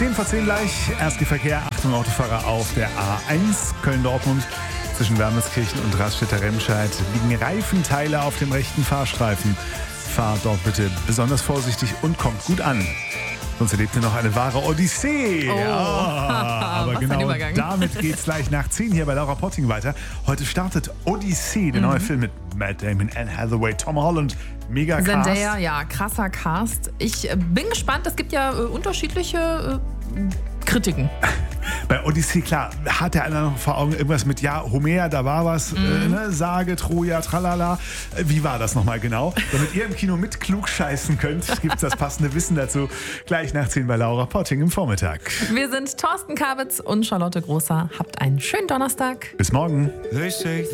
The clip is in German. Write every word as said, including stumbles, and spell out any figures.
zehn vor zehn gleich. Erster Verkehr, Achtung Autofahrer auf der A eins Köln-Dortmund. Zwischen Wermelskirchen und Raststätter-Remscheid liegen Reifenteile auf dem rechten Fahrstreifen. Fahrt dort bitte besonders vorsichtig und kommt gut an. Sonst erlebt ihr noch eine wahre Odyssee. Oh. Ah, aber genau damit geht's gleich nach zehn hier bei Laura Potting weiter. Heute startet Odyssee, der mhm. neue Film mit Matt Damon, Anne Hathaway, Tom Holland. Mega Cast. Zendaya, ja, krasser Cast. Ich äh, bin gespannt, es gibt ja äh, unterschiedliche äh, Kritiken. Bei Odyssee, klar, hat der einer noch vor Augen irgendwas mit, ja, Homer, da war was, mhm. äh, ne, Sage, Troja, tralala. Wie war das nochmal genau? Damit ihr im Kino mit klug scheißen könnt, gibt es das passende Wissen dazu. Gleich nach zehn bei Laura Potting im Vormittag. Wir sind Thorsten Kabitz und Charlotte Großer. Habt einen schönen Donnerstag. Bis morgen.